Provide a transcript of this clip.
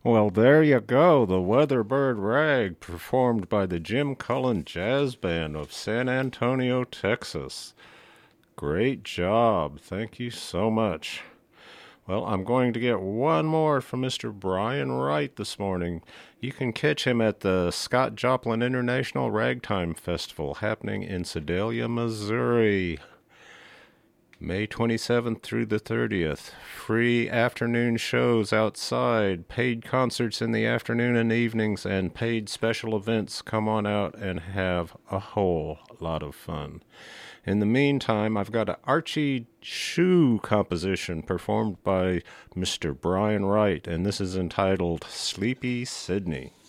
Well, there you go. The Weatherbird Rag, performed by the Jim Cullen Jazz Band of San Antonio, Texas. Great job. Thank you so much. Well, I'm going to get one more from Mr. Brian Wright this morning. You can catch him at the Scott Joplin International Ragtime Festival happening in Sedalia, Missouri. May 27th through the 30th. Free afternoon shows outside, paid concerts in the afternoon and evenings, and paid special events. Come on out and have a whole lot of fun. In the meantime, I've got an Archie Shoe composition performed by Mr. Brian Wright, and this is entitled Sleepy Sydney.